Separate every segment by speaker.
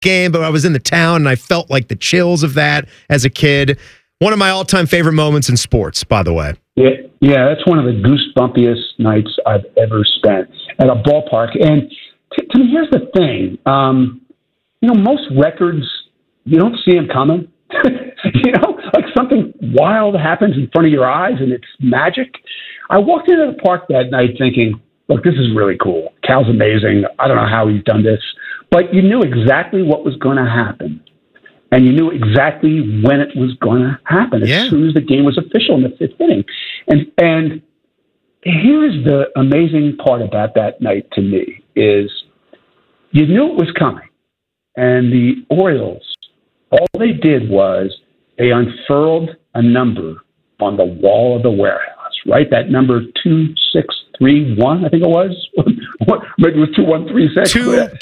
Speaker 1: game, but I was in the town and I felt like the chills of that as a kid. One of my all-time favorite moments in sports, by the way.
Speaker 2: Yeah, that's one of the goosebumpiest nights I've ever spent at a ballpark. And to me, here's the thing. Most records, you don't see them coming. Like something wild happens in front of your eyes and it's magic. I walked into the park that night thinking, look, this is really cool. Cal's amazing. I don't know how he's done this. But you knew exactly what was going to happen. And you knew exactly when it was going to happen as soon as the game was official in the fifth inning. And here's the amazing part about that night to me is you knew it was coming. And the Orioles, all they did was they unfurled a number on the wall of the warehouse, right? That number 2631, I think it was. Maybe it was 2136.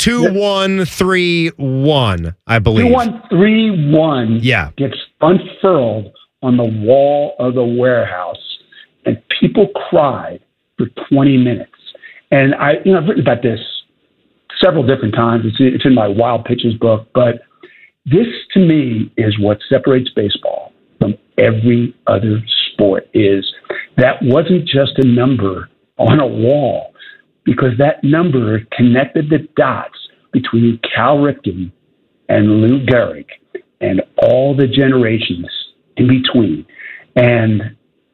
Speaker 1: 2131, I believe.
Speaker 2: 2131 gets unfurled on the wall of the warehouse, and people cried for 20 minutes. And I've written about this several different times. It's in my Wild Pitches book, but this to me is what separates baseball from every other sport. Is that wasn't just a number on a wall, because that number connected the dots between Cal Ripken and Lou Gehrig and all the generations in between. And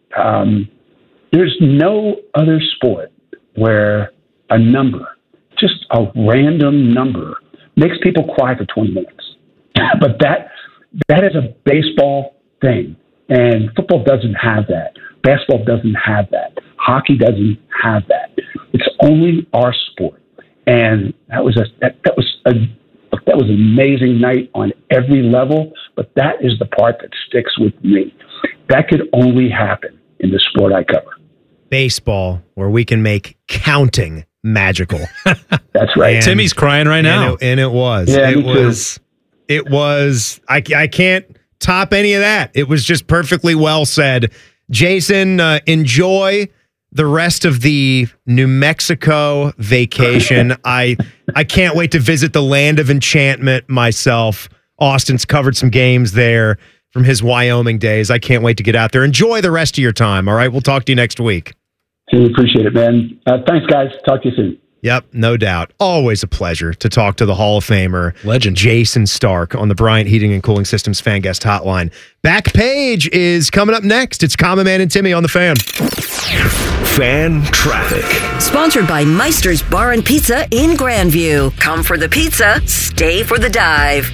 Speaker 2: there's no other sport where a number, just a random number, makes people cry for 20 minutes. But that is a baseball thing. And football doesn't have that. Basketball doesn't have that. Hockey doesn't have that. It's only our sport. And that was an amazing night on every level. But that is the part that sticks with me. That could only happen in the sport I cover.
Speaker 1: Baseball, where we can make counting magical.
Speaker 2: That's right.
Speaker 3: Timmy's crying right now.
Speaker 1: And it was.
Speaker 2: Yeah,
Speaker 1: It was. I can't top any of that. It was just perfectly well said. Jason, enjoy the rest of the New Mexico vacation. I can't wait to visit the land of enchantment myself. Austin's covered some games there from his Wyoming days. I can't wait to get out there. Enjoy the rest of your time. All right, we'll talk to you next week.
Speaker 2: Really appreciate it, man. Thanks, guys. Talk to you soon.
Speaker 1: Yep, no doubt. Always a pleasure to talk to the Hall of Famer,
Speaker 3: legend
Speaker 1: Jason Stark, on the Bryant Heating and Cooling Systems Fan Guest Hotline. Back Page is coming up next. It's Common Man and Timmy on the Fan.
Speaker 4: Fan Traffic.
Speaker 5: Sponsored by Meister's Bar and Pizza in Grandview. Come for the pizza, stay for the dive.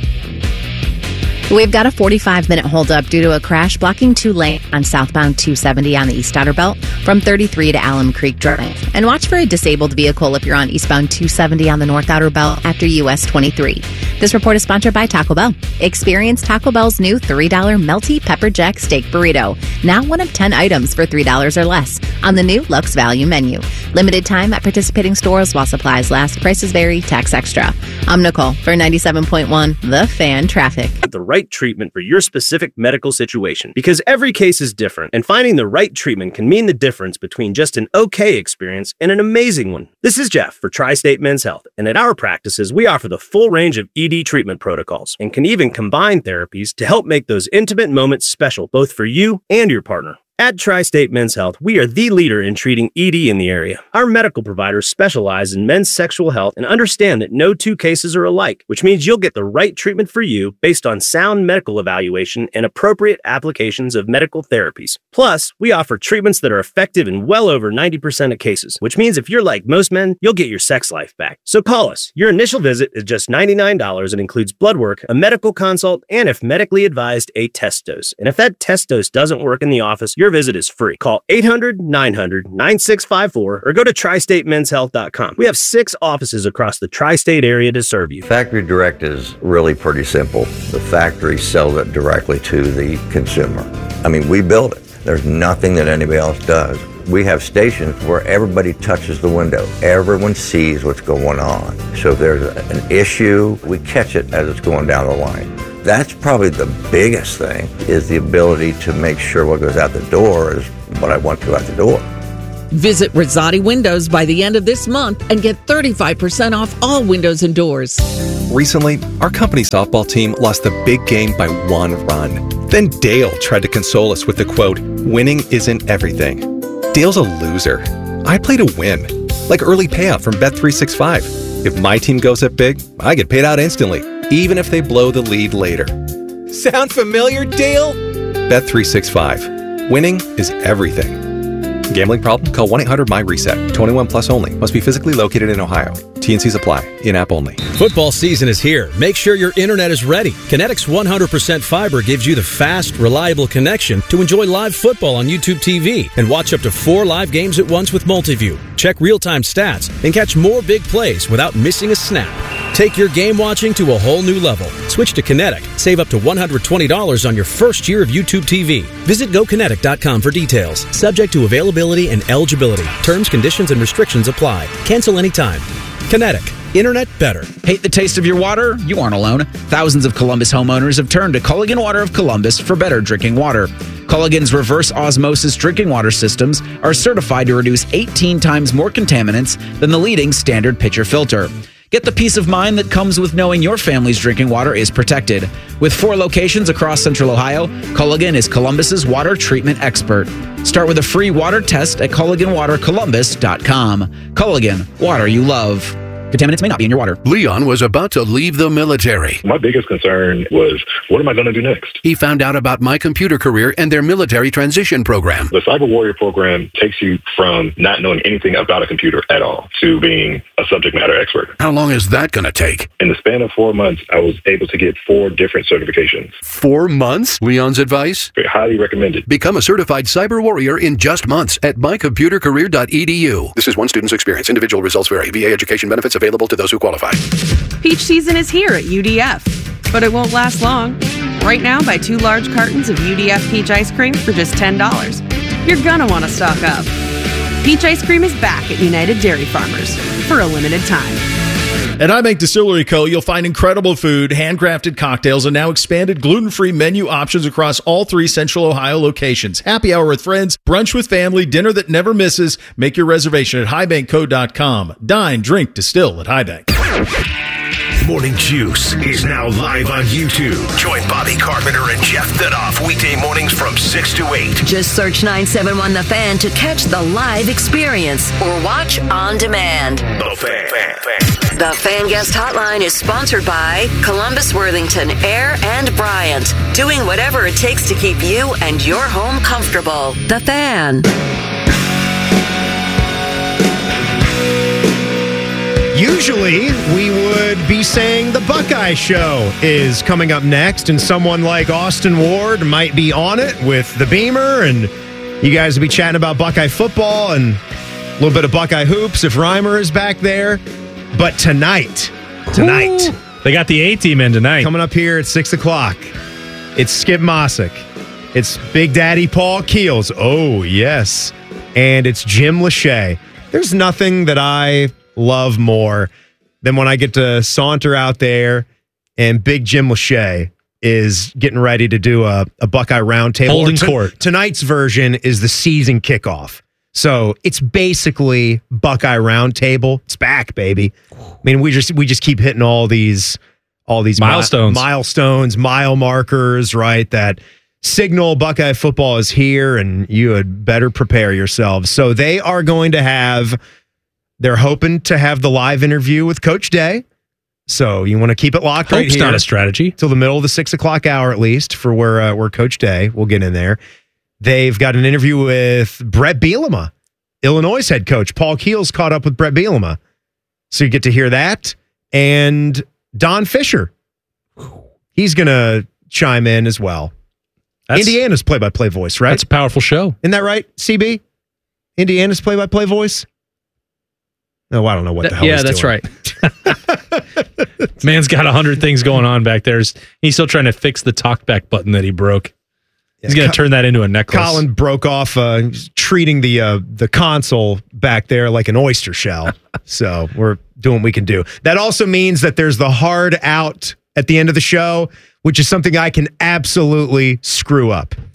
Speaker 6: We've got a 45-minute holdup due to a crash blocking 2 lanes on southbound 270 on the East Outer Belt from 33 to Alum Creek Drive. And watch for a disabled vehicle if you're on eastbound 270 on the North Outer Belt after US 23. This report is sponsored by Taco Bell. Experience Taco Bell's new $3 Melty Pepper Jack Steak Burrito. Now 1 of 10 items for $3 or less on the new Lux Value menu. Limited time at participating stores while supplies last. Prices vary. Tax extra. I'm Nicole for 97.1 The Fan Traffic.
Speaker 7: The right treatment for your specific medical situation, because every case is different, and finding the right treatment can mean the difference between just an okay experience and an amazing one. This is Jeff for Tri-State Men's Health, and at our practices, we offer the full range of ED treatment protocols and can even combine therapies to help make those intimate moments special, both for you and your partner. At Tri-State Men's Health, we are the leader in treating ED in the area. Our medical providers specialize in men's sexual health and understand that no 2 cases are alike, which means you'll get the right treatment for you based on sound medical evaluation and appropriate applications of medical therapies. Plus, we offer treatments that are effective in well over 90% of cases, which means if you're like most men, you'll get your sex life back. So call us. Your initial visit is just $99 and includes blood work, a medical consult, and if medically advised, a test dose. And if that test dose doesn't work in the office, your visit is free. Call 800-900-9654 or go to tristatemenshealth.com. We have 6 offices across the tri-state area to serve you.
Speaker 8: Factory direct is really pretty simple. The factory sells it directly to the consumer. I mean, we build it. There's nothing that anybody else does. We have stations where everybody touches the window. Everyone sees what's going on. So if there's an issue, we catch it as it's going down the line. That's probably the biggest thing, is the ability to make sure what goes out the door is what I want to go out the door.
Speaker 3: Visit Rosati Windows by the end of this month and get 35% off all windows and doors.
Speaker 9: Recently, our company softball team lost the big game by 1 run. Then Dale tried to console us with the quote, "Winning isn't everything." Dale's a loser. I play to win, like early payout from Bet365. If my team goes up big, I get paid out instantly, even if they blow the lead later. Sound familiar, Dale? Bet365. Winning is everything. Gambling problem? Call 1-800-MY-RESET. 21 plus only. Must be physically located in Ohio. T&Cs apply. In-app only.
Speaker 10: Football season is here. Make sure your internet is ready. Kinetic's 100% fiber gives you the fast, reliable connection to enjoy live football on YouTube TV and watch up to 4 live games at once with Multiview. Check real-time stats and catch more big plays without missing a snap. Take your game watching to a whole new level. Switch to Kinetic. Save up to $120 on your first year of YouTube TV. Visit GoKinetic.com for details. Subject to availability and eligibility. Terms, conditions, and restrictions apply. Cancel anytime. Kinetic. Internet better.
Speaker 11: Hate the taste of your water? You aren't alone. Thousands of Columbus homeowners have turned to Culligan Water of Columbus for better drinking water. Culligan's reverse osmosis drinking water systems are certified to reduce 18 times more contaminants than the leading standard pitcher filter. Get the peace of mind that comes with knowing your family's drinking water is protected. With 4 locations across Central Ohio, Culligan is Columbus's water treatment expert. Start with a free water test at CulliganWaterColumbus.com. Culligan, water you love. Contaminants may not be in your water.
Speaker 12: Leon was about to leave the military.
Speaker 13: My biggest concern was, what am I going to do next?
Speaker 12: He found out about My Computer Career and their military transition program.
Speaker 13: The Cyber Warrior program takes you from not knowing anything about a computer at all to being a subject matter expert.
Speaker 12: How long is that going to take?
Speaker 13: In the span of 4 months, I was able to get 4 different certifications.
Speaker 12: 4 months? Leon's advice?
Speaker 13: Highly recommended.
Speaker 12: Become a certified cyber warrior in just months at mycomputercareer.edu. This is one student's experience. Individual results vary. VA education benefits available to those who qualify.
Speaker 14: Peach season is here at UDF, but it won't last long. Right now, buy 2 large cartons of UDF peach ice cream for just $10. You're gonna want to stock up. Peach ice cream is back at United Dairy Farmers for a limited time.
Speaker 15: At iBank Distillery Co., you'll find incredible food, handcrafted cocktails, and now expanded gluten-free menu options across all 3 Central Ohio locations. Happy hour with friends, brunch with family, dinner that never misses. Make your reservation at highbankco.com. Dine, drink, distill at Highbank.
Speaker 4: Morning Juice is now live on YouTube. Join Bobby Carpenter and Jeff Thidoff weekday mornings from 6 to 8.
Speaker 5: Just search 971 The Fan to catch the live experience or watch on demand.
Speaker 4: The Fan.
Speaker 5: The Fan Guest Hotline is sponsored by Columbus, Worthington, Air, and Bryant. Doing whatever it takes to keep you and your home comfortable. The Fan.
Speaker 1: Usually, we would be saying the Buckeye Show is coming up next, and someone like Austin Ward might be on it with the Beamer, and you guys will be chatting about Buckeye football and a little bit of Buckeye hoops if Reimer is back there. But tonight,
Speaker 16: they got the A-team in tonight.
Speaker 1: Coming up here at 6 o'clock, it's Skip Mossick. It's Big Daddy Paul Keels. Oh, yes. And it's Jim Lachey. There's nothing that I love more than when I get to saunter out there and Big Jim Lachey is getting ready to do a Buckeye Roundtable.
Speaker 16: Holding court.
Speaker 1: Tonight's version is the season kickoff. So it's basically Buckeye Roundtable. It's back, baby. I mean, we just keep hitting all these milestones, mile markers, right? That signal Buckeye football is here, and you had better prepare yourselves. So they're hoping to have the live interview with Coach Day. So you want to keep it locked right here.
Speaker 16: Hope's not a strategy.
Speaker 1: Till the middle of the 6 o'clock hour, at least, for where Coach Day will get in there. They've got an interview with Brett Bielema, Illinois' head coach. Paul Keels caught up with Brett Bielema. So you get to hear that. And Don Fisher. He's going to chime in as well. Indiana's play-by-play voice, right?
Speaker 16: That's a powerful show.
Speaker 1: Isn't that right, CB? Indiana's play-by-play voice? No, I don't know what the hell he's
Speaker 16: that's
Speaker 1: doing.
Speaker 16: right. Man's got 100 things going on back there. He's still trying to fix the talkback button that he broke. He's going to turn that into a necklace.
Speaker 1: Colin broke off treating the console back there like an oyster shell. So we're doing what we can do. That also means that there's the hard out at the end of the show, which is something I can absolutely screw up.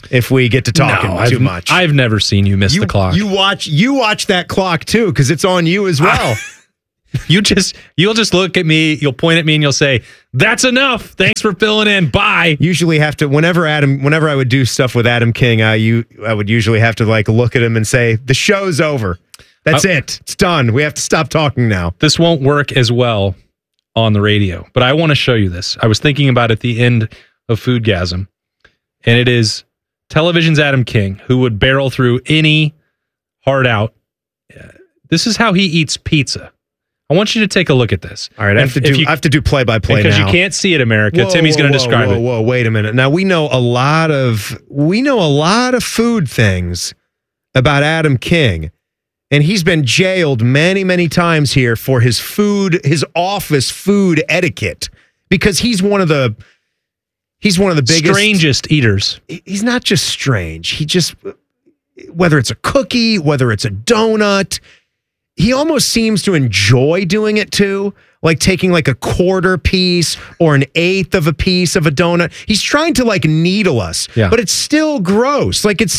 Speaker 1: if we get to talking too much.
Speaker 16: I've never seen you miss the clock.
Speaker 1: You watch that clock too, because it's on you as well.
Speaker 16: You'll just look at me, you'll point at me, and you'll say, "That's enough. Thanks for filling in. Bye."
Speaker 1: Usually have to whenever I would do stuff with Adam King, I would usually have to like look at him and say, "The show's over. That's it. It's done. We have to stop talking now."
Speaker 16: This won't work as well on the radio, but I want to show you this. I was thinking about it at the end of Foodgasm, and it is television's Adam King, who would barrel through any hard out. This is how he eats pizza. I want you to take a look at this.
Speaker 1: All right, I have to do play-by-play now.
Speaker 16: Because you can't see it, America. Timmy's going to describe it.
Speaker 1: Whoa, wait a minute. Now, we know a lot of food things about Adam King, and he's been jailed many, many times here for his office food etiquette, because he's one of the biggest,
Speaker 16: strangest eaters.
Speaker 1: He's not just strange. He just, whether it's a cookie, whether it's a donut, he almost seems to enjoy doing it too, like taking like a quarter piece or an eighth of a piece of a donut. He's trying to like needle us, but it's still gross. Like it's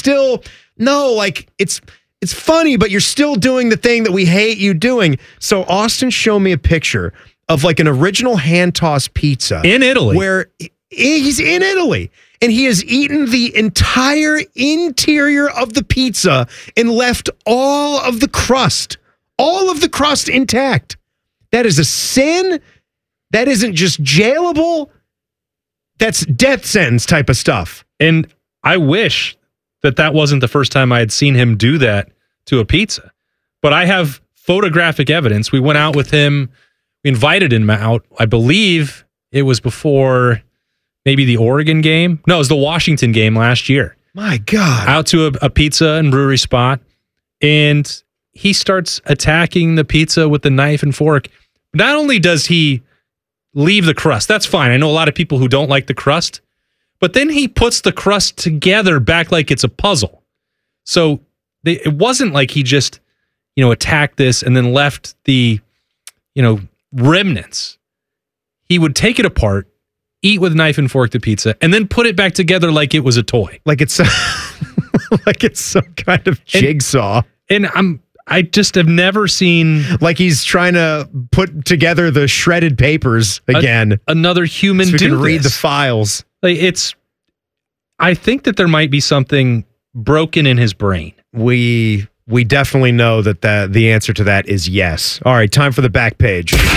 Speaker 1: funny, but you're still doing the thing that we hate you doing. So Austin showed me a picture of like an original hand-tossed pizza.
Speaker 16: In Italy.
Speaker 1: Where he's in Italy. And he has eaten the entire interior of the pizza and left all of the crust intact. That is a sin. That isn't just jailable. That's death sentence type of stuff.
Speaker 16: And I wish that wasn't the first time I had seen him do that to a pizza. But I have photographic evidence. We went out with him. We invited him out. I believe it was before maybe the Oregon game. No, it was the Washington game last year.
Speaker 1: My God.
Speaker 16: Out to a pizza and brewery spot. And he starts attacking the pizza with the knife and fork. Not only does he leave the crust, that's fine. I know a lot of people who don't like the crust, but then he puts the crust together back like it's a puzzle. So it wasn't like he just, attacked this and then left the, remnants. He would take it apart, eat with knife and fork the pizza, and then put it back together like it was a toy.
Speaker 1: Like it's like it's some kind of jigsaw.
Speaker 16: And I just have never seen...
Speaker 1: Like he's trying to put together the shredded papers again.
Speaker 16: Another human
Speaker 1: so we
Speaker 16: do
Speaker 1: can read
Speaker 16: this.
Speaker 1: the files.
Speaker 16: Like I think that there might be something broken in his brain.
Speaker 1: We definitely know that the answer to that is yes. All right, time for the back page.
Speaker 4: The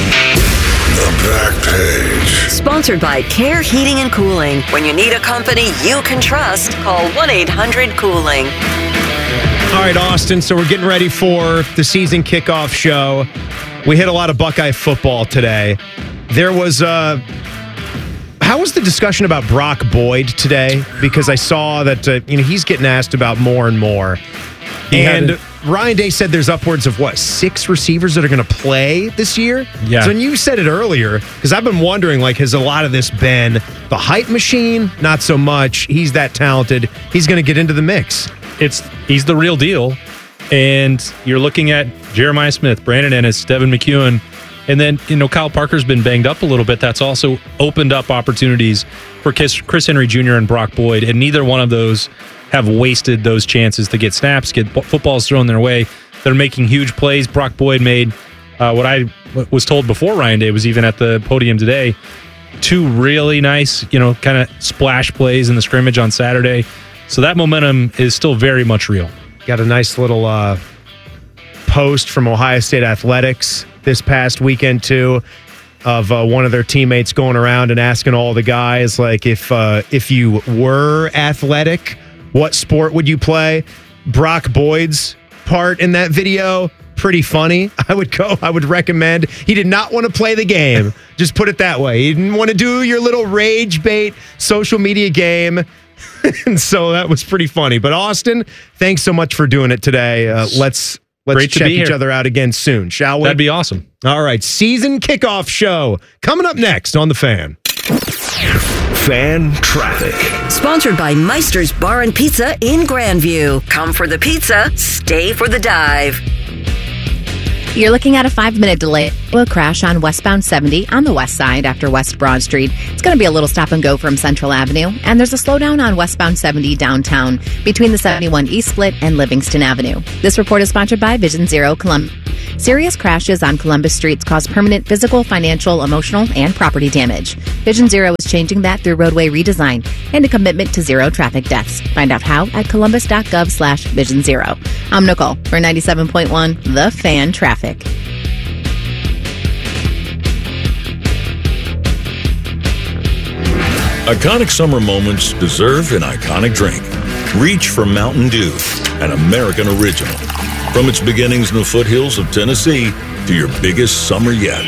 Speaker 4: back page.
Speaker 5: Sponsored by Care Heating and Cooling. When you need a company you can trust, call 1-800-COOLING.
Speaker 1: All right, Austin, so we're getting ready for the season kickoff show. We hit a lot of Buckeye football today. There was how was the discussion about Brock Boyd today? Because I saw that he's getting asked about more and more. And Ryan Day said there's upwards of 6 receivers that are going to play this year?
Speaker 16: Yeah.
Speaker 1: So when you said it earlier, because I've been wondering, has a lot of this been the hype machine? Not so much. He's that talented. He's going to get into the mix.
Speaker 16: He's the real deal. And you're looking at Jeremiah Smith, Brandon Ennis, Devin McEwen, and then, Kyle Parker's been banged up a little bit. That's also opened up opportunities for Chris Henry Jr. and Brock Boyd, and neither one of those have wasted those chances to get snaps, get footballs thrown their way. They're making huge plays. Brock Boyd made what I was told before Ryan Day was even at the podium today, 2 really nice, kind of splash plays in the scrimmage on Saturday. So that momentum is still very much real.
Speaker 1: Got a nice little post from Ohio State Athletics this past weekend, too, of one of their teammates going around and asking all the guys, if you were athletic, what sport would you play? Brock Boyd's part in that video, pretty funny. I would recommend. He did not want to play the game. Just put it that way. He didn't want to do your little rage bait social media game. And so that was pretty funny. But Austin, thanks so much for doing it today. Let's check each other out again soon, shall we?
Speaker 16: That'd be awesome.
Speaker 1: All right, season kickoff show coming up next on The Fan.
Speaker 4: Fan traffic.
Speaker 5: Sponsored by Meister's Bar and Pizza in Grandview. Come for the pizza, stay for the dive.
Speaker 6: You're looking at a 5-minute delay. A crash on westbound 70 on the west side after West Broad Street. It's going to be a little stop and go from Central Avenue. And there's a slowdown on westbound 70 downtown between the 71 East Split and Livingston Avenue. This report is sponsored by Vision Zero Columbus. Serious crashes on Columbus streets cause permanent physical, financial, emotional, and property damage. Vision Zero is changing that through roadway redesign and a commitment to zero traffic deaths. Find out how at columbus.gov/Vision Zero. I'm Nicole for 97.1 The Fan Traffic.
Speaker 17: Iconic summer moments deserve an iconic drink. Reach for Mountain Dew, an American original. From its beginnings in the foothills of Tennessee to your biggest summer yet.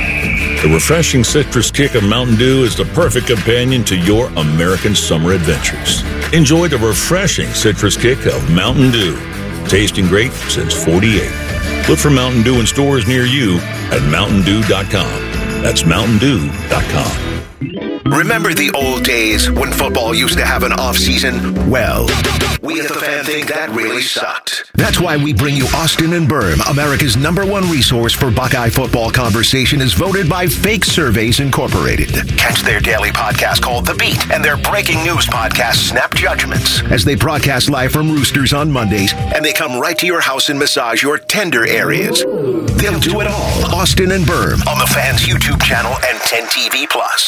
Speaker 17: The refreshing citrus kick of Mountain Dew is the perfect companion to your American summer adventures. Enjoy the refreshing citrus kick of Mountain Dew. Tasting great since 48. Look for Mountain Dew in stores near you at MountainDew.com. That's MountainDew.com.
Speaker 4: Remember the old days when football used to have an off-season? Well, we at The Fan think that really sucked. That's why we bring you Austin and Berm, America's #1 resource for Buckeye football conversation, is voted by Fake Surveys Incorporated. Catch their daily podcast called The Beat and their breaking news podcast, Snap Judgments, as they broadcast live from Roosters on Mondays, and they come right to your house and massage your tender areas. They'll do it all. Austin and Berm on The Fan's YouTube channel and 10 TV+.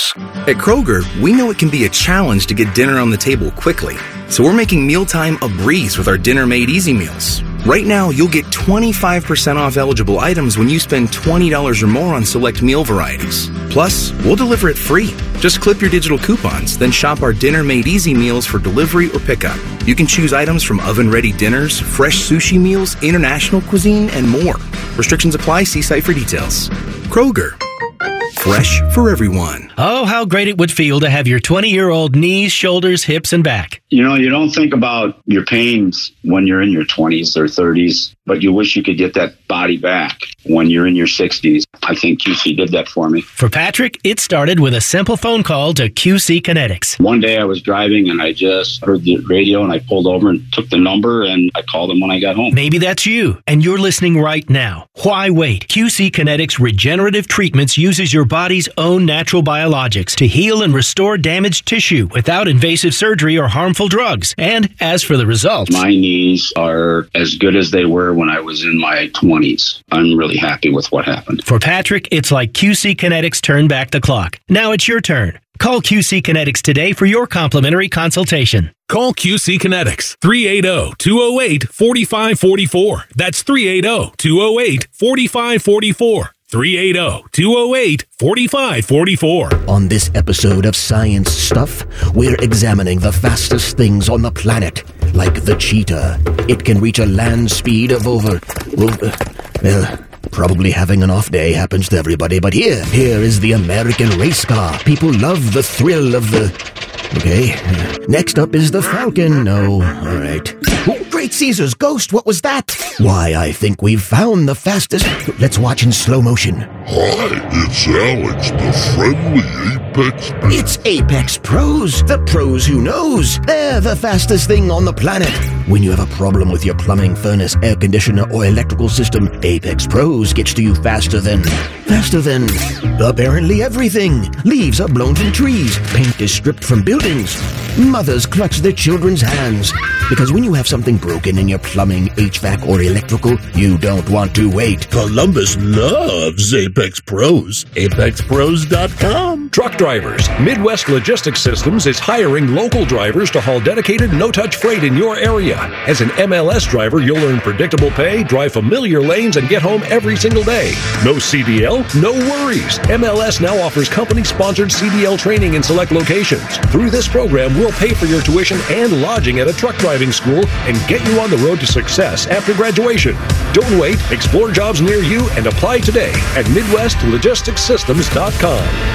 Speaker 18: At Kroger, we know it can be a challenge to get dinner on the table quickly. So we're making mealtime a breeze with our Dinner Made Easy meals. Right now, you'll get 25% off eligible items when you spend $20 or more on select meal varieties. Plus, we'll deliver it free. Just clip your digital coupons, then shop our Dinner Made Easy meals for delivery or pickup. You can choose items from oven-ready dinners, fresh sushi meals, international cuisine, and more. Restrictions apply. See site for details. Kroger. Fresh for everyone.
Speaker 19: Oh, how great it would feel to have your 20-year-old knees, shoulders, hips, and back.
Speaker 20: You know, you don't think about your pains when you're in your 20s or 30s, but you wish you could get that body back when you're in your 60s. I think QC did that for me.
Speaker 19: For Patrick, it started with a simple phone call to QC Kinetics.
Speaker 20: One day I was driving and I just heard the radio and I pulled over and took the number and I called them when I got home.
Speaker 19: Maybe that's you and you're listening right now. Why wait? QC Kinetics Regenerative Treatments uses your body's own natural biologics to heal and restore damaged tissue without invasive surgery or harmful drugs. And as for the results,
Speaker 20: my knees are as good as they were when I was in my 20s. I'm really happy with what happened.
Speaker 19: For Patrick, it's like QC Kinetics turned back the clock. Now it's your turn. Call QC Kinetics today for your complimentary consultation.
Speaker 21: Call QC Kinetics, 380-208-4544. That's 380-208-4544. 380-208-4544.
Speaker 22: On this episode of Science Stuff, we're examining the fastest things on the planet, like the cheetah. It can reach a land speed of over... probably having an off day happens to everybody, but here is the American race car. People love the thrill of the... Okay. Next up is the Falcon. Oh, all right. Oh, Great Caesar's ghost, what was that? Why, I think we've found the fastest... Let's watch in slow motion.
Speaker 23: Hi, it's Alex, the friendly Apex Pro.
Speaker 22: It's Apex Pros, the pros who knows. They're the fastest thing on the planet. When you have a problem with your plumbing, furnace, air conditioner, or electrical system, Apex Pros gets to you faster than apparently everything. Leaves are blown from trees. Paint is stripped from buildings. Mothers clutch their children's hands. Because when you have something broken in your plumbing, HVAC, or electrical, you don't want to wait.
Speaker 23: Columbus loves Apex Pros. ApexPros.com.
Speaker 24: Truck drivers. Midwest Logistics Systems is hiring local drivers to haul dedicated, no-touch freight in your area. As an MLS driver, you'll earn predictable pay, drive familiar lanes, and get home every single day. No CDL? No worries. MLS now offers company-sponsored CDL training in select locations. Through this program, we'll pay for your tuition and lodging at a truck driving school and get you on the road to success after graduation. Don't wait. Explore jobs near you and apply today at MidwestLogisticsSystems.com.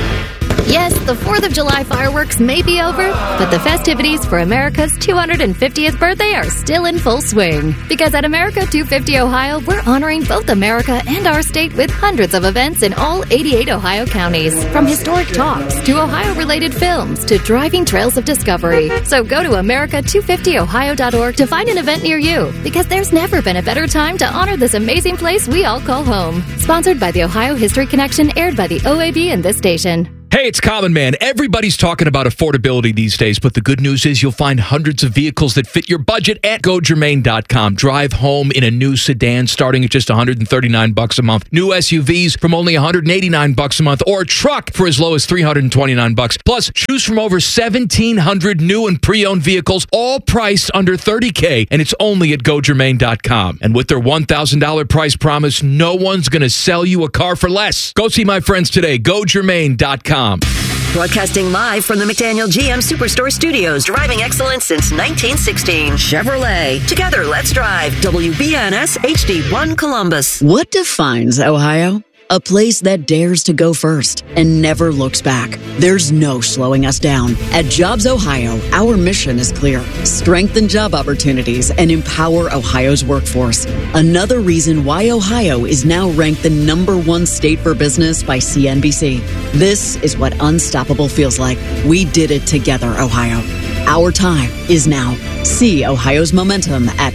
Speaker 2: Yes, the 4th of July fireworks may be over, but the festivities for America's 250th birthday are still in full swing. Because at America 250 Ohio, we're honoring both America and our state with hundreds of events in all 88 Ohio counties. From historic talks to Ohio-related films to driving trails of discovery. So go to America250Ohio.org to find an event near you, because there's never been a better time to honor this amazing place we all call home. Sponsored by the Ohio History Connection, aired by the OAB and this station.
Speaker 3: Hey, it's Common Man. Everybody's talking about affordability these days, but the good news is you'll find hundreds of vehicles that fit your budget at GoGermain.com. Drive home in a new sedan starting at just $139 a month. New SUVs from only $189 a month, or a truck for as low as $329. Plus, choose from over 1,700 new and pre-owned vehicles, all priced under $30K, and it's only at GoGermain.com. And with their $1,000 price promise, no one's going to sell you a car for less. Go see my friends today. GoGermain.com.
Speaker 5: Broadcasting live from the McDaniel GM Superstore Studios. Driving excellence since 1916. Chevrolet. Together, let's drive. WBNS HD1 Columbus.
Speaker 7: What defines Ohio? A place that dares to go first and never looks back. There's no slowing us down. At Jobs Ohio, our mission is clear. Strengthen job opportunities and empower Ohio's workforce. Another reason why Ohio is now ranked the #1 state for business by CNBC. This is what unstoppable feels like. We did it together, Ohio. Our time is now. See Ohio's momentum at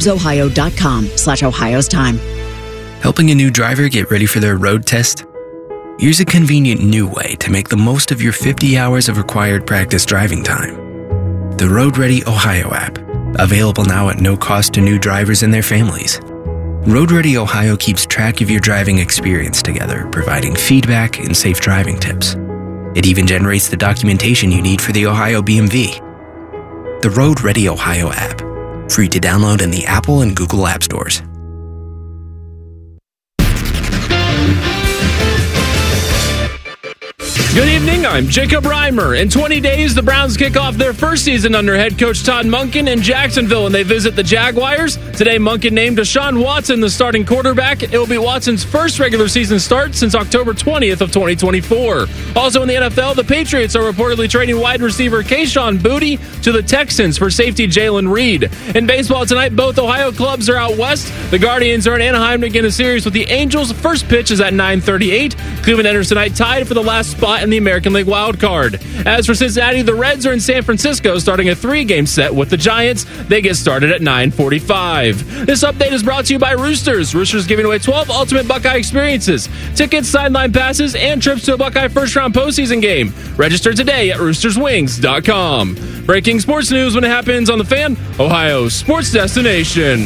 Speaker 7: jobsohio.com/Ohio's time.
Speaker 8: Helping a new driver get ready for their road test? Here's a convenient new way to make the most of your 50 hours of required practice driving time. The Road Ready Ohio app, available now at no cost to new drivers and their families. Road Ready Ohio keeps track of your driving experience together, providing feedback and safe driving tips. It even generates the documentation you need for the Ohio BMV. The Road Ready Ohio app, free to download in the Apple and Google App Stores.
Speaker 25: Good evening, I'm Jacob Reimer. In 20 days, the Browns kick off their first season under head coach Todd Monken in Jacksonville, and they visit the Jaguars. Today, Monken named Deshaun Watson the starting quarterback. It will be Watson's first regular season start since October 20th of 2024. Also in the NFL, the Patriots are reportedly trading wide receiver Kayshon Boutte to the Texans for safety Jalen Reed. In baseball tonight, both Ohio clubs are out west. The Guardians are in Anaheim to begin a series with the Angels. First pitch is at 9:38. Cleveland enters tonight tied for the last spot in the American League wild card. As for Cincinnati, the Reds are in San Francisco starting a 3-game set with the Giants. They get started at 9:45. This update is brought to you by Roosters. Roosters giving away 12 ultimate Buckeye experiences, tickets, sideline passes, and trips to a Buckeye first-round postseason game. Register today at roosterswings.com. Breaking sports news when it happens on The Fan, Ohio's sports destination.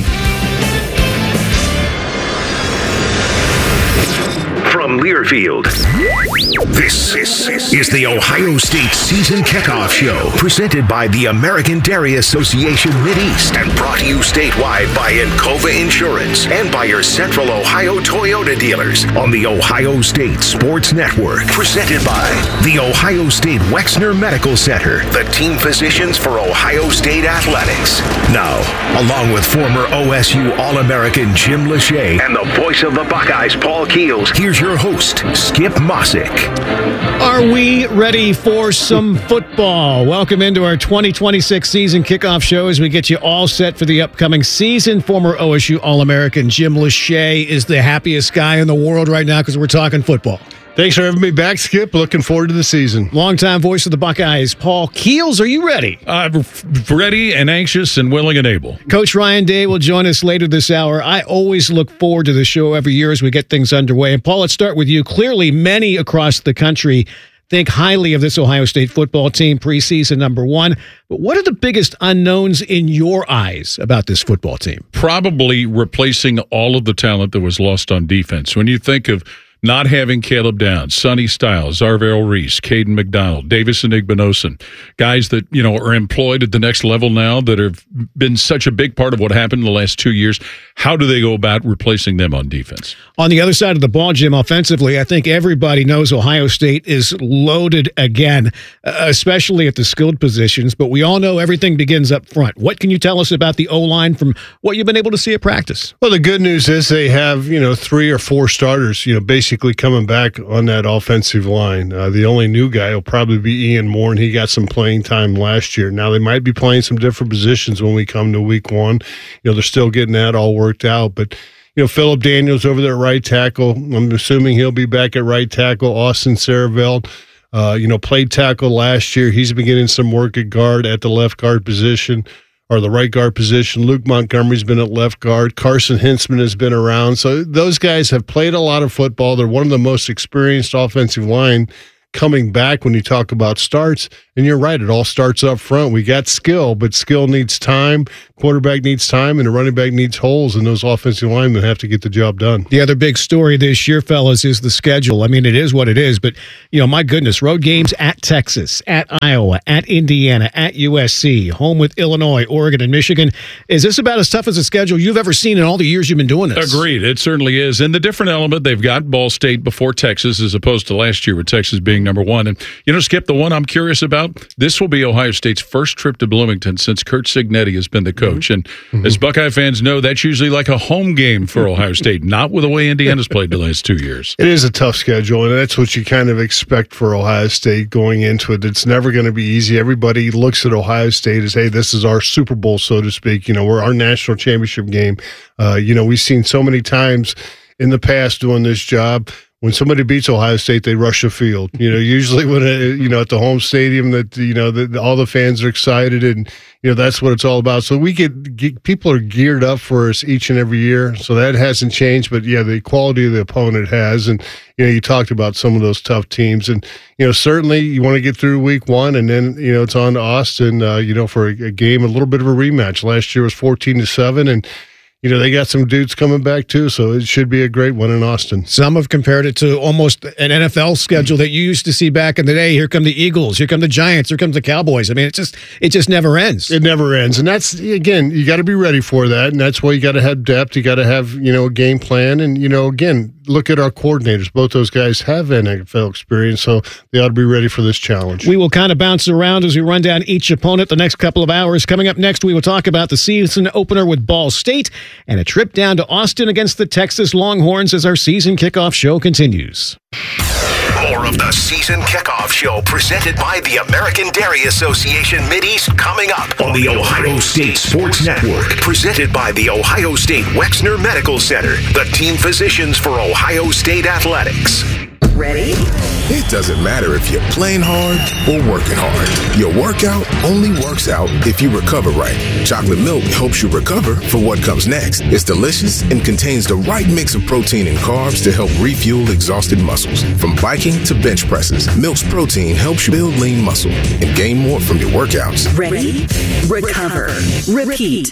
Speaker 4: From Learfield, this is the Ohio State Season Kickoff Show, presented by the American Dairy Association Mideast and brought to you statewide by Encova Insurance and by your Central Ohio Toyota dealers on the Ohio State Sports Network. Presented by the Ohio State Wexner Medical Center, the team physicians for Ohio State Athletics. Now, along with former OSU All-American Jim Lachey and the voice of the Buckeyes, Paul Keels, here's your host, Skip Mossick.
Speaker 26: Are we ready for some football? Welcome into our 2026 season kickoff show as we get you all set for the upcoming season. Former OSU All-American Jim Lachey is the happiest guy in the world right now because we're talking football.
Speaker 27: Thanks for having me back, Skip. Looking forward to the season.
Speaker 26: Longtime voice of the Buckeyes, Paul Keels. Are you ready?
Speaker 21: Ready and anxious and willing and able.
Speaker 26: Coach Ryan Day will join us later this hour. I always look forward to the show every year as we get things underway. And Paul, let's start with you. Clearly, many across the country think highly of this Ohio State football team, preseason #1. But what are the biggest unknowns in your eyes about this football team?
Speaker 21: Probably replacing all of the talent that was lost on defense. When you think of not having Caleb Downs, Sonny Styles, Zarvell Reese, Caden McDonald, Davison Igbinosun, guys that, are employed at the next level now that have been such a big part of what happened in the last 2 years. How do they go about replacing them on defense?
Speaker 26: On the other side of the ball, Jim, offensively, I think everybody knows Ohio State is loaded again, especially at the skilled positions, but we all know everything begins up front. What can you tell us about the O-line from what you've been able to see at practice?
Speaker 27: Well, the good news is they have, 3 or 4 starters, basically basically coming back on that offensive line. The only new guy will probably be Ian Moore, and he got some playing time last year. Now, they might be playing some different positions when we come to week one. They're still getting that all worked out. But, Philip Daniels over there at right tackle. I'm assuming he'll be back at right tackle. Austin Saravelt, played tackle last year. He's been getting some work at guard at the left guard position. Or the right guard position. Luke Montgomery's been at left guard. Carson Hintzman has been around. So those guys have played a lot of football. They're one of the most experienced offensive line coming back when you talk about starts. And you're right, it all starts up front. We got skill, but skill needs time. Quarterback needs time, and the running back needs holes, and those offensive linemen have to get the job done.
Speaker 26: The other big story this year, fellas, is the schedule. I mean, it is what it is, but, my goodness, road games at Texas, at Iowa, at Indiana, at USC, home with Illinois, Oregon, and Michigan. Is this about as tough as a schedule you've ever seen in all the years you've been doing this?
Speaker 21: Agreed. It certainly is. And the different element, they've got Ball State before Texas as opposed to last year with Texas being number one. And, Skip, the one I'm curious about, this will be Ohio State's first trip to Bloomington since Curt Cignetti has been the coach. And as Buckeye fans know, that's usually like a home game for Ohio State, not with the way Indiana's played the last 2 years.
Speaker 27: It is a tough schedule, and that's what you kind of expect for Ohio State going into it. It's never going to be easy. Everybody looks at Ohio State as, hey, this is our Super Bowl, so to speak. We're our national championship game. We've seen so many times in the past doing this job, when somebody beats Ohio State, they rush the field. Usually when at the home stadium, that all the fans are excited, and that's what it's all about. So we people are geared up for us each and every year. So that hasn't changed, but the quality of the opponent has. And you talked about some of those tough teams, and certainly you want to get through week one, and then it's on to Austin. For a game, a little bit of a rematch. Last year was 14-7, and they got some dudes coming back, too, so it should be a great one in Austin.
Speaker 26: Some have compared it to almost an NFL schedule that you used to see back in the day. Here come the Eagles. Here come the Giants. Here comes the Cowboys. I mean, it just never ends.
Speaker 27: It never ends. And that's, again, you got to be ready for that, and that's why you got to have depth. You got to have, a game plan. And, again, look at our coordinators. Both those guys have NFL experience, so they ought to be ready for this challenge.
Speaker 26: We will kind of bounce around as we run down each opponent the next couple of hours. Coming up next, we will talk about the season opener with Ball State and a trip down to Austin against the Texas Longhorns as our season kickoff show continues.
Speaker 4: More of the season kickoff show presented by the American Dairy Association Mideast coming up on the Ohio State Sports Network. Presented by the Ohio State Wexner Medical Center, the team physicians for Ohio State Athletics.
Speaker 5: Ready?
Speaker 9: It doesn't matter if you're playing hard or working hard. Your workout only works out if you recover right. Chocolate milk helps you recover for what comes next. It's delicious and contains the right mix of protein and carbs to help refuel exhausted muscles. From biking to bench presses, Milk's protein helps you build lean muscle and gain more from your workouts.
Speaker 5: Ready? Recover. Repeat.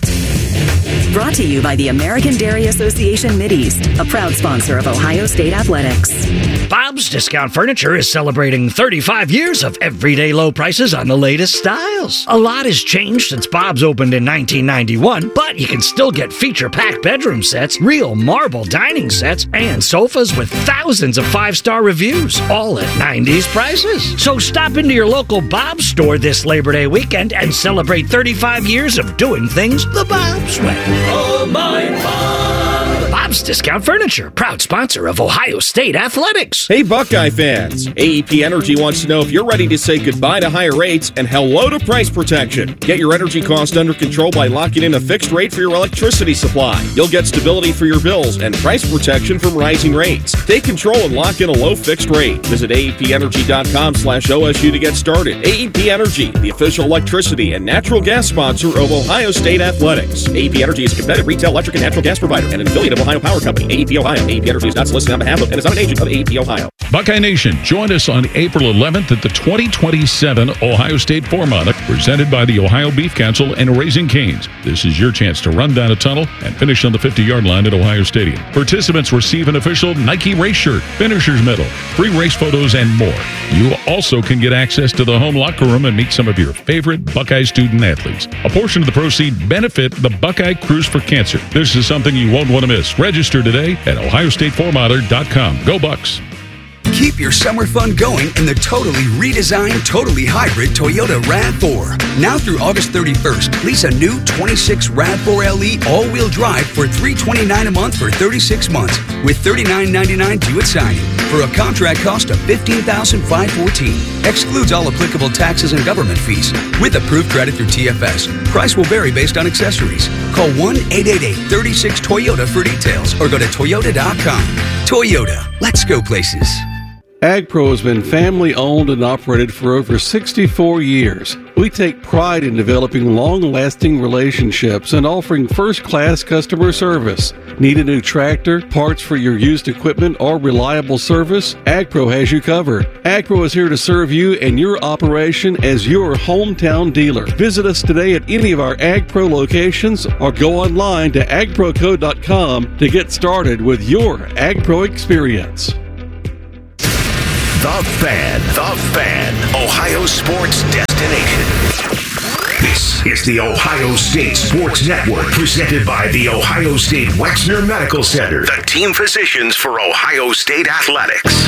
Speaker 5: Brought to you by the American Dairy Association Mideast, a proud sponsor of Ohio State Athletics.
Speaker 10: Bob's Discount Furniture is celebrating 35 years of everyday low prices on the latest styles. A lot has changed since Bob's opened in 1991, but you can still get feature-packed bedroom sets, real marble dining sets, and sofas with thousands of 5-star reviews, all at 90s prices. So stop into your local Bob's store this Labor Day weekend and celebrate 35 years of doing things the Bob's way.
Speaker 11: Oh, my Bob!
Speaker 10: Bob's Discount Furniture, proud sponsor of Ohio State Athletics.
Speaker 12: Hey, Buckeye fans. AEP Energy wants to know if you're ready to say goodbye to higher rates and hello to price protection. Get your energy cost under control by locking in a fixed rate for your electricity supply. You'll get stability for your bills and price protection from rising rates. Take control and lock in a low fixed rate. Visit AEPenergy.com/OSU to get started. AEP Energy, the official electricity and natural gas sponsor of Ohio State Athletics. AEP Energy is a competitive retail electric and natural gas provider and an affiliate of Ohio Power Company. AEP Ohio. AEP Energy is not solicited on behalf of and is not an agent of AEP Ohio.
Speaker 21: Buckeye Nation, join us on April 11th at the 2027 Ohio State Four-Mile, presented by the Ohio Beef Council and Raising Cane's. This is your chance to run down a tunnel and finish on the 50-yard line at Ohio Stadium. Participants receive an official Nike race shirt, finisher's medal, free race photos, and more. You also can get access to the home locker room and meet some of your favorite Buckeye student athletes. A portion of the proceeds benefit the Buckeye Cruise for Cancer. This is something you won't want to miss. Register today at ohiostatefourmiler.com. Go Bucks!
Speaker 1: Keep your summer fun going in the totally redesigned, totally hybrid Toyota RAV4. Now through August 31st, lease a new 26 RAV4 LE all-wheel drive for $329 a month for 36 months with $39.99 due at signing for a contract cost of $15,514. Excludes all applicable taxes and government fees with approved credit through TFS. Price will vary based on accessories. Call 1-888-36-TOYOTA for details or go to toyota.com. Toyota, let's go places.
Speaker 6: AgPro has been family owned and operated for over 64 years. We take pride in developing long-lasting relationships and offering first-class customer service. Need a new tractor, parts for your used equipment, or reliable service? AgPro has you covered. AgPro is here to serve you and your operation as your hometown dealer. Visit us today at any of our AgPro locations or go online to agproco.com to get started with your AgPro experience.
Speaker 4: The Fan, Ohio sports destination. This is the Ohio State Sports Network, presented by the Ohio State Wexner Medical Center, the team physicians for Ohio State athletics.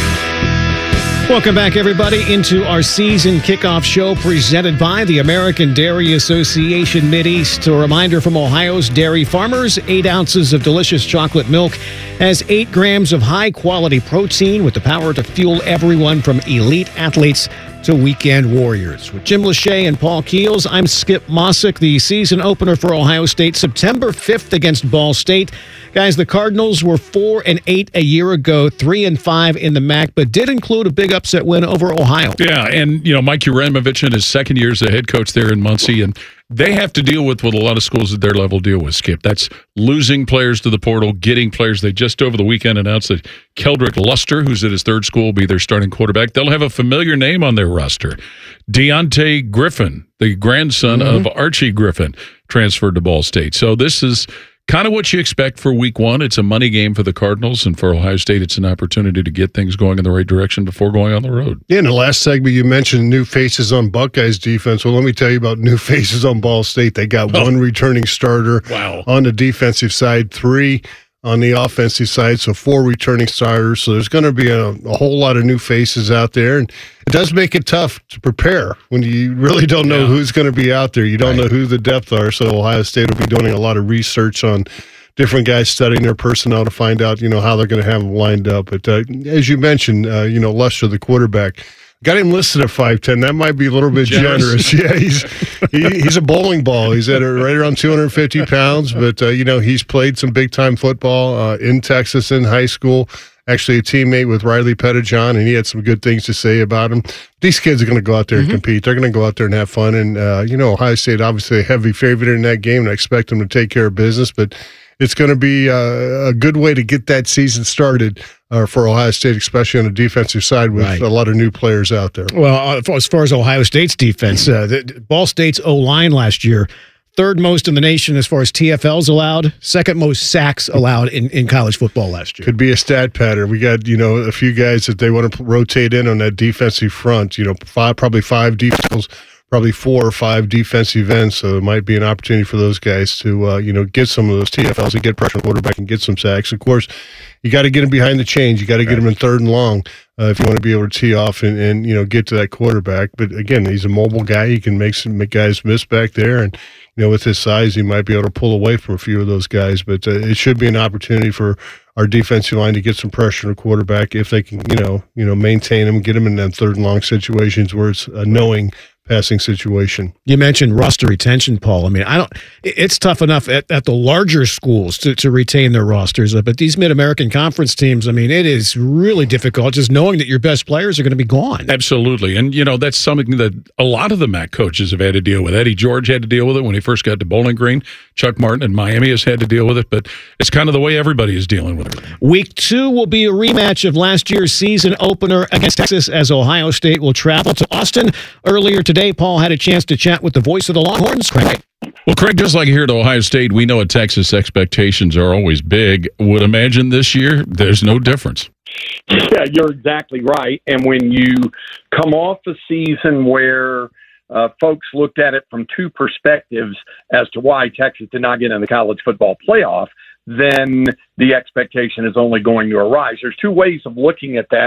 Speaker 26: Welcome back, everybody, into our season kickoff show presented by the American Dairy Association Mideast. A reminder from Ohio's dairy farmers, 8 ounces of delicious chocolate milk has 8 grams of high-quality protein with the power to fuel everyone from elite athletes to weekend warriors. With Jim Lachey and Paul Keels, I'm Skip Mossick. The season opener for Ohio State, September 5th against Ball State. Guys, the Cardinals were 4-8 a year ago, 3-5 in the MAC, but did include a big upset win over Ohio.
Speaker 21: Yeah, and Mike Uranovich in his second year as a head coach there in Muncie, and they have to deal with what a lot of schools at their level deal with, Skip. That's losing players to the portal, getting players. They just over the weekend announced that Keldrick Luster, who's at his third school, will be their starting quarterback. They'll have a familiar name on their roster. Deontay Griffin, the grandson of Archie Griffin, transferred to Ball State. So this is kind of what you expect for week one. It's a money game for the Cardinals, and for Ohio State, it's an opportunity to get things going in the right direction before going on the road.
Speaker 27: Yeah, in the last segment, you mentioned new faces on Buckeyes defense. Well, let me tell you about new faces on Ball State. They got one returning starter on the defensive side, 3 on the offensive side, so 4 returning starters. So there's going to be a whole lot of new faces out there, and it does make it tough to prepare when you really don't know who's going to be out there. You don't know who the depth are, so Ohio State will be doing a lot of research on different guys, studying their personnel to find out, how they're going to have them lined up. But as you mentioned, Luster, the quarterback, got him listed at 5'10". That might be a little bit generous. Yeah, he's a bowling ball. He's at right around 250 pounds, but he's played some big time football in Texas in high school. Actually, a teammate with Riley Pettijohn, and he had some good things to say about him. These kids are going to go out there and compete. They're going to go out there and have fun. And Ohio State obviously a heavy favorite in that game, and I expect them to take care of business. But it's going to be a good way to get that season started for Ohio State, especially on the defensive side with a lot of new players out there.
Speaker 26: Well, as far as Ohio State's defense, Ball State's O-line last year, 3rd most in the nation as far as TFLs allowed, 2nd most sacks allowed in college football last year.
Speaker 27: Could be a stat pattern. We got, a few guys that they want to rotate in on that defensive front, probably 5 defensive, probably 4 or 5 defensive ends, so it might be an opportunity for those guys to, get some of those TFLs and get pressure on the quarterback and get some sacks. Of course, you got to get him behind the chains. You got to get him in 3rd and long if you want to be able to tee off and get to that quarterback. But again, he's a mobile guy. He can make some guys miss back there, and with his size, he might be able to pull away from a few of those guys. But it should be an opportunity for our defensive line to get some pressure on the quarterback if they can, maintain him, get him in that 3rd and long situations where it's a knowing passing situation.
Speaker 26: You mentioned roster retention, Paul. I mean, it's tough enough at the larger schools to retain their rosters, but these Mid-American Conference teams, I mean, it is really difficult just knowing that your best players are going to be gone.
Speaker 21: Absolutely. And, that's something that a lot of the MAC coaches have had to deal with. Eddie George had to deal with it when he first got to Bowling Green. Chuck Martin in Miami has had to deal with it, but it's kind of the way everybody is dealing with it.
Speaker 26: Week 2 will be a rematch of last year's season opener against Texas as Ohio State will travel to Austin. Earlier today, Paul had a chance to chat with the voice of the Longhorns, Craig.
Speaker 21: Well, Craig, just like here at Ohio State, we know at Texas expectations are always big. Would imagine this year there's no difference.
Speaker 13: Yeah, you're exactly right. And when you come off a season where folks looked at it from 2 perspectives as to why Texas did not get in the college football playoff, then the expectation is only going to arise. There's 2 ways of looking at that.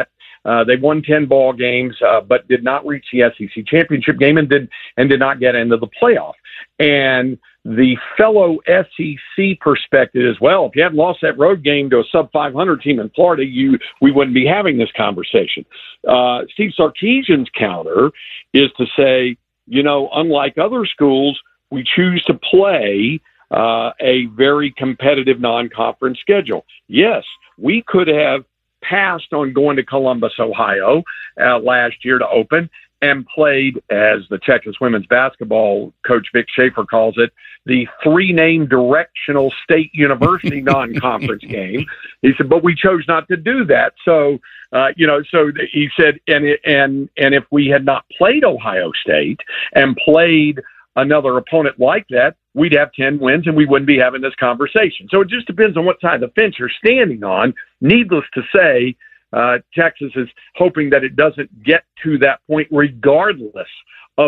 Speaker 13: They won 10 ball games, but did not reach the SEC championship game and did not get into the playoff. And the fellow SEC perspective as well, if you hadn't lost that road game to a sub-500 team in Florida, we wouldn't be having this conversation. Steve Sarkisian's counter is to say, unlike other schools, we choose to play a very competitive non-conference schedule. Yes, we could have passed on going to Columbus, Ohio last year to open and played, as the Texas women's basketball coach Vic Schaefer calls it, the three-name directional state university non-conference game. He said, but we chose not to do that. So, so he said, and if we had not played Ohio State and played another opponent like that, we'd have 10 wins and we wouldn't be having this conversation. So it just depends on what side of the fence you're standing on. Needless to say, Texas is hoping that it doesn't get to that point regardless